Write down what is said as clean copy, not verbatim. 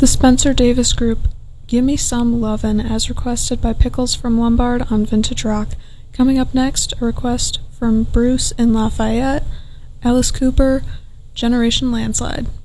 The Spencer Davis Group, Gimme Some Lovin', as requested by Pickles from Lombard on Vintage Rock. Coming up next, a request from Bruce in Lafayette, Alice Cooper, Generation Landslide.